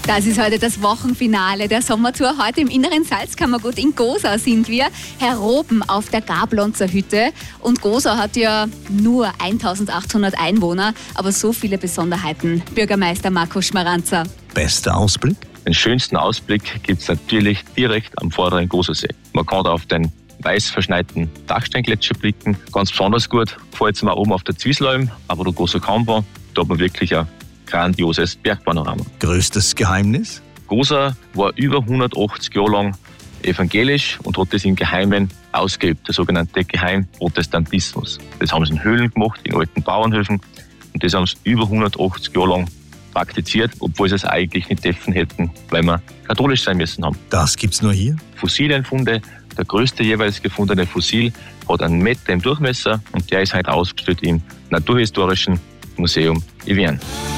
Das ist heute das Wochenfinale der Sommertour. Heute im inneren Salzkammergut in Gosau sind wir. Heroben auf der Gablonzer Hütte. Und Gosau hat ja nur 1800 Einwohner, aber so viele Besonderheiten. Bürgermeister Markus Schmarranzer. Bester Ausblick? Den schönsten Ausblick gibt es natürlich direkt am vorderen Gosausee. Man kann da auf den weiß verschneiten Dachsteingletscher blicken. Ganz besonders gut gefällt es mir oben auf der Zwieselalm, aber der Gosau Kammbahn. Da hat man wirklich ein grandioses Bergpanorama. Größtes Geheimnis? Gosau war über 180 Jahre lang evangelisch und hat das im Geheimen ausgeübt, der sogenannte Geheimprotestantismus. Das haben sie in Höhlen gemacht, in alten Bauernhöfen, und das haben sie über 180 Jahre lang praktiziert, obwohl sie es eigentlich nicht dürfen hätten, weil wir katholisch sein müssen haben. Das gibt's nur hier? Fossilienfunde. Der größte jeweils gefundene Fossil hat einen Meter im Durchmesser und der ist heute ausgestellt im Naturhistorischen Museum Yvern.